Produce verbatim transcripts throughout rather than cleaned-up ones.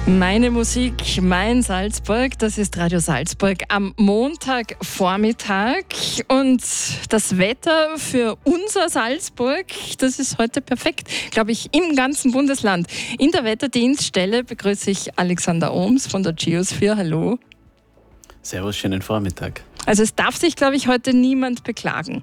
Meine Musik, mein Salzburg, das ist Radio Salzburg am Montagvormittag. Und das Wetter für unser Salzburg, das ist heute perfekt, glaube ich, im ganzen Bundesland. In der Wetterdienststelle begrüße ich Alexander Ohms von der Geosphere. Hallo. Servus, schönen Vormittag. Also es darf sich, glaube ich, heute niemand beklagen.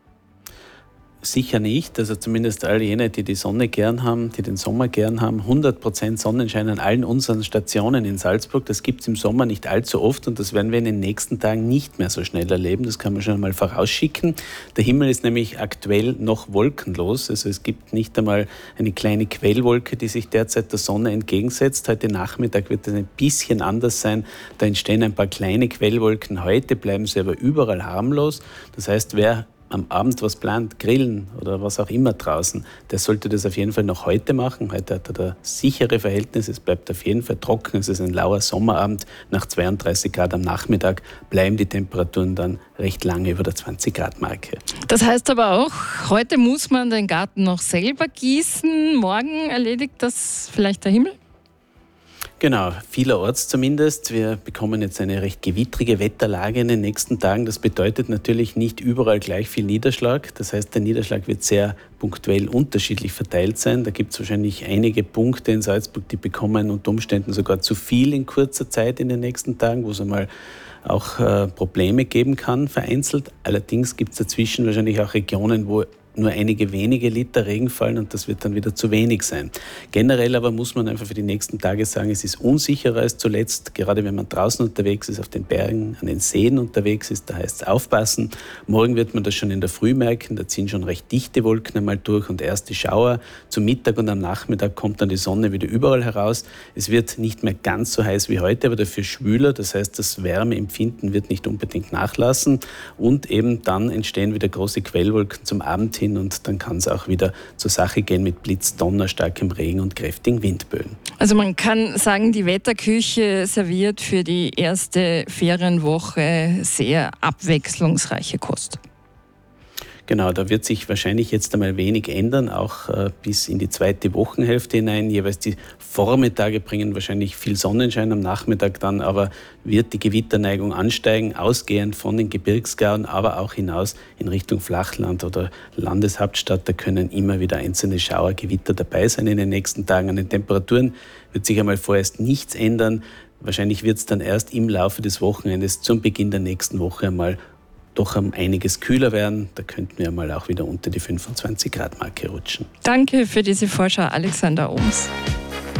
Sicher nicht, also zumindest all jene, die die Sonne gern haben, die den Sommer gern haben. hundert Prozent Sonnenschein an allen unseren Stationen in Salzburg. Das gibt es im Sommer nicht allzu oft und das werden wir in den nächsten Tagen nicht mehr so schnell erleben. Das kann man schon einmal vorausschicken. Der Himmel ist nämlich aktuell noch wolkenlos. Also es gibt nicht einmal eine kleine Quellwolke, die sich derzeit der Sonne entgegensetzt. Heute Nachmittag wird es ein bisschen anders sein. Da entstehen ein paar kleine Quellwolken. Heute bleiben sie aber überall harmlos. Das heißt, wer am Abend was plant, grillen oder was auch immer draußen, der sollte das auf jeden Fall noch heute machen. Heute hat er da sichere Verhältnisse, es bleibt auf jeden Fall trocken, es ist ein lauer Sommerabend. Nach zweiunddreißig Grad am Nachmittag bleiben die Temperaturen dann recht lange über der zwanzig Grad Marke. Das heißt aber auch, heute muss man den Garten noch selber gießen, morgen erledigt das vielleicht der Himmel? Genau, vielerorts zumindest. Wir bekommen jetzt eine recht gewittrige Wetterlage in den nächsten Tagen. Das bedeutet natürlich nicht überall gleich viel Niederschlag. Das heißt, der Niederschlag wird sehr punktuell unterschiedlich verteilt sein. Da gibt es wahrscheinlich einige Punkte in Salzburg, die bekommen unter Umständen sogar zu viel in kurzer Zeit in den nächsten Tagen, wo es einmal auch äh, Probleme geben kann, vereinzelt. Allerdings gibt es dazwischen wahrscheinlich auch Regionen, wo nur einige wenige Liter Regen fallen und das wird dann wieder zu wenig sein. Generell aber muss man einfach für die nächsten Tage sagen, es ist unsicherer als zuletzt, gerade wenn man draußen unterwegs ist, auf den Bergen, an den Seen unterwegs ist, da heißt es aufpassen. Morgen wird man das schon in der Früh merken, da ziehen schon recht dichte Wolken einmal durch und erste Schauer. Zum Mittag und am Nachmittag kommt dann die Sonne wieder überall heraus. Es wird nicht mehr ganz so heiß wie heute, aber dafür schwüler, das heißt, das Wärmeempfinden wird nicht unbedingt nachlassen und eben dann entstehen wieder große Quellwolken zum Abend hin und dann kann es auch wieder zur Sache gehen mit Blitz, Donner, starkem Regen und kräftigen Windböen. Also man kann sagen, die Wetterküche serviert für die erste Ferienwoche sehr abwechslungsreiche Kost. Genau, da wird sich wahrscheinlich jetzt einmal wenig ändern, auch äh, bis in die zweite Wochenhälfte hinein. Jeweils die Vormittage bringen wahrscheinlich viel Sonnenschein, am Nachmittag dann aber wird die Gewitterneigung ansteigen, ausgehend von den Gebirgsgauern, aber auch hinaus in Richtung Flachland oder Landeshauptstadt. Da können immer wieder einzelne Schauer, Gewitter dabei sein in den nächsten Tagen. An den Temperaturen wird sich einmal vorerst nichts ändern. Wahrscheinlich wird es dann erst im Laufe des Wochenendes zum Beginn der nächsten Woche einmal doch um einiges kühler werden. Da könnten wir mal auch wieder unter die fünfundzwanzig Grad Marke rutschen. Danke für diese Vorschau, Alexander Ohms.